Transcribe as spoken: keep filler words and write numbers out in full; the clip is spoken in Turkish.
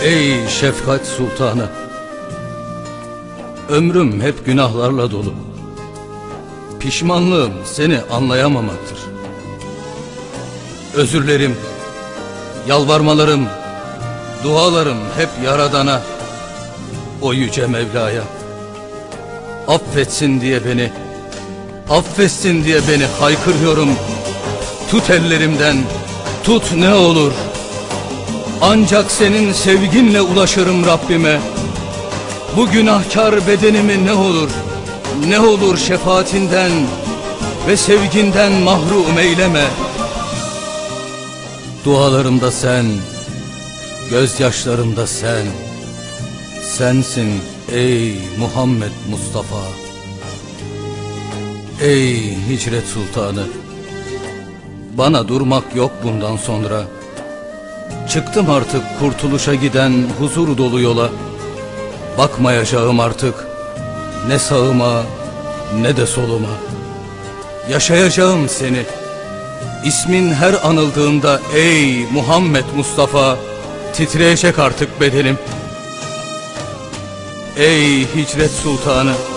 Ey şefkat sultanı, ömrüm hep günahlarla dolu. Pişmanlığım seni anlayamamaktır. Özürlerim, yalvarmalarım, dualarım hep Yaradan'a, o yüce Mevla'ya. Affetsin diye beni, affetsin diye beni haykırıyorum. Tut ellerimden, tut ne olur. Ancak senin sevginle ulaşırım Rabbime. Bu günahkar bedenimi ne olur, ne olur şefaatinden ve sevginden mahrum eyleme. Dualarımda sen, gözyaşlarımda sen, sensin ey Muhammed Mustafa. Ey Hicret Sultanı, bana durmak yok bundan sonra. Çıktım artık kurtuluşa giden huzur dolu yola. Bakmayacağım artık ne sağıma ne de soluma. Yaşayacağım seni. İsmin her anıldığında ey Muhammed Mustafa, titreyecek artık bedenim. Ey Hicret Sultanı,